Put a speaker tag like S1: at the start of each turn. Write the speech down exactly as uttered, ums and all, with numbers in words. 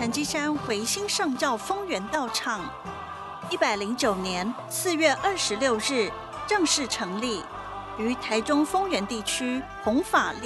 S1: 禅机山维新上教丰源道场，一百零九年四月二十六日正式成立，于台中丰原地区弘法